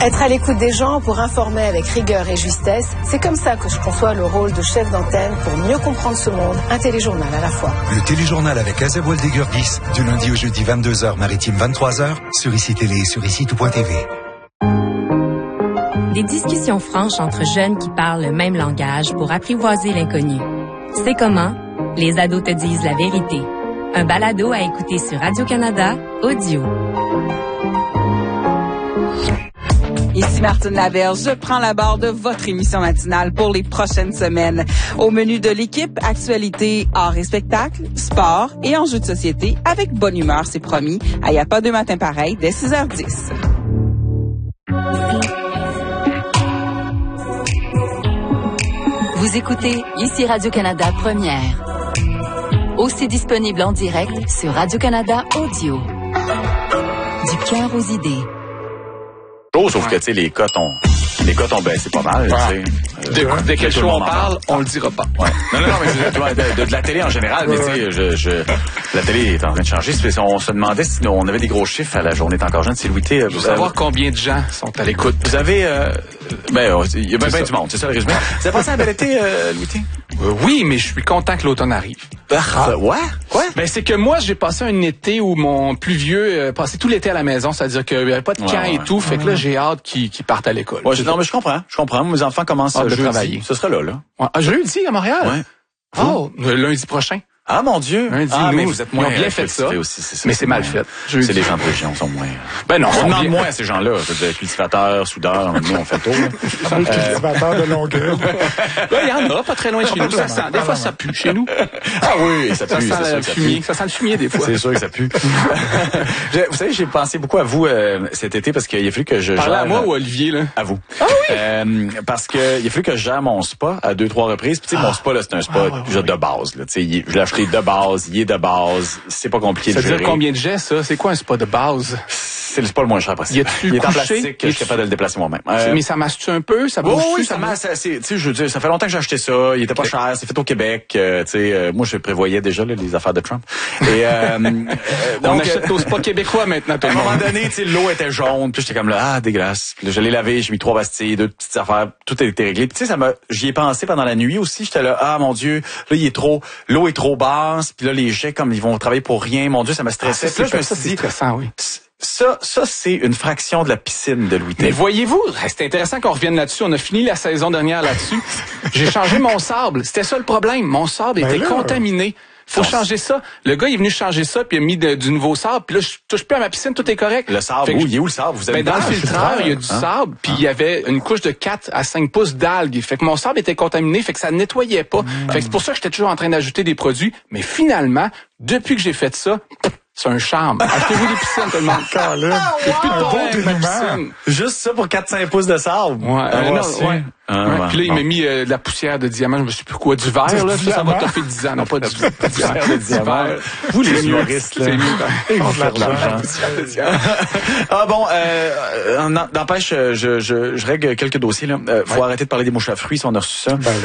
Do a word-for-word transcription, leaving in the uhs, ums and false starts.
Être à l'écoute des gens pour informer avec rigueur et justesse, c'est comme ça que je conçois le rôle de chef d'antenne pour mieux comprendre ce monde. Un téléjournal à la fois. Le téléjournal avec Azeb Waldegurbis, du lundi au jeudi vingt-deux heures, maritime vingt-trois heures, sur ici Télé et sur ici tout point T V. Des discussions franches entre jeunes qui parlent le même langage pour apprivoiser l'inconnu. C'est comment? Les ados te disent la vérité. Un balado à écouter sur Radio-Canada, audio. Ici Martine Laberge, je prends la barre de votre émission matinale pour les prochaines semaines. Au menu de l'équipe, actualité, art et spectacle, sport et enjeux de société avec bonne humeur, c'est promis. Il n'y a pas deux matins pareils dès six heures dix. Vous écoutez ici Radio-Canada Première. Aussi disponible en direct sur Radio-Canada Audio. Du cœur aux idées. Sauf que, tu sais, les cotes ont, les cotes ont baissé pas mal, ouais. tu sais. De, de quel show on parle, on le dira pas. Ouais. Non, non, non, mais de, de, de la télé en général, mais tu sais, je, je, la télé est en train de changer. On se demandait si on avait des gros chiffres à la journée est encore jeune. C'est Louis T. Vous savoir euh, combien de gens sont à l'écoute. Vous avez, euh, ben, il y a bien ben du monde, c'est ça le résumé. Vous avez passé un bel été, euh, Louis T? Euh, oui, mais je suis content que l'automne arrive. Ah, ouais? Quoi? Ben, c'est que moi, j'ai passé un été où mon plus vieux euh, passait tout l'été à la maison, c'est-à-dire qu'il n'y avait pas de camp ouais, ouais. et tout, fait que là, j'ai hâte qu'ils qu'ils partent à l'école. Ouais, non, mais je comprends, je comprends. Mes enfants commencent à travailler. Ce sera là, là. Ouais. Ah, jeudi à Montréal? Ouais. Oh, le lundi prochain. Ah, mon Dieu! Lundi, ah, nous, mais vous êtes moins... Ils ont bien fait ça, aussi, c'est ça, mais c'est mal fait. Jeudi. C'est les gens de région sont moins... Ben non, on demande moins à ces gens-là. Cultivateurs, soudeurs, nous, on fait le tour. euh... Cultivateurs de longueur. Là, il y en a, pas très loin de chez nous. Ça sent, des fois, ça pue chez nous. Ah oui, ça pue. Ça sent le fumier. Ça sent le fumier, des fois. C'est sûr que ça pue. Vous savez, j'ai pensé beaucoup à vous euh, cet été parce qu'il a fallu que je gère... Parlez à moi ou à Olivier, là? À vous. Ah oui? Euh, parce qu'il a fallu que je gère mon spa à deux, trois reprises. Puis tu sais, mon spa, là, c'est un spa déjà de base. Tu sais, je l'ai acheté de base. Il est de base, c'est pas compliqué ça de gérer. Ça veut dire combien de jets, ça? C'est quoi un spa de base? C'est le spa le moins cher possible. Y a-tu il est couché? en plastique, je suis capable de le déplacer moi-même. Euh, mais ça masse-tu un peu? Ça bouge? Oh, oui, ça masse. Tu sais, je veux dire, ça fait longtemps que j'ai acheté ça. Il était pas okay. cher. C'est fait au Québec. Euh, tu sais, euh, moi, je prévoyais déjà là, les affaires de Trump. Et euh, donc, on achète au spa québécois maintenant. Tout à le monde. À un moment donné, tu sais, l'eau était jaune. Puis j'étais comme là, ah, dégueulasse. Puis là, je l'ai lavé, j'ai mis trois pastilles, deux petites affaires. Tout a été réglé. Puis tu sais, ça m'a, j'y ai pensé pendant la nuit aussi. J'étais là, ah mon Dieu, là, il est trop, l'eau est trop basse. Puis là, les jets comme ils vont travailler pour rien. Mon Dieu, ça m'a stressé. Ah, ça, là, je me suis dit, stressant, oui. Ça, ça c'est une fraction de la piscine de Louis T. Mais voyez-vous, c'est intéressant qu'on revienne là-dessus. On a fini la saison dernière là-dessus. J'ai changé mon sable. C'était ça le problème. Mon sable ben était là, contaminé. Faut non. changer ça. Le gars, il est venu changer ça, puis il a mis de, du nouveau sable. Puis là, je touche plus à ma piscine, tout est correct. Le sable, où? Il est où le sable? Vous avez ben, dans le filtreur, il y a du hein? sable, puis hein? il y avait une couche de quatre à cinq pouces d'algues. Fait que mon sable était contaminé, fait que ça nettoyait pas. Mmh. Fait que c'est pour ça que j'étais toujours en train d'ajouter des produits. Mais finalement, depuis que j'ai fait ça... C'est un charme. Achetez-vous des piscines, tout le monde. Ah, wow. Plus de problème, ma piscine. Juste ça pour quatre à cinq pouces de sable. Ouais. Ah, euh, non, ouais. Ah, ouais. Puis là, il m'a mis euh, de la poussière de diamant, je me sais plus quoi, du verre, là. Ça, ça va toffer dix ans. Non, pas du poussière de diamant. Vous, les humoristes, là. C'est mieux. Ils vont faire de l'argent. Ah bon, euh, n'empêche, je, je, je règle quelques dossiers, là. Euh, faut ouais. arrêter de parler des mouches à fruits si on a reçu ça. Ben,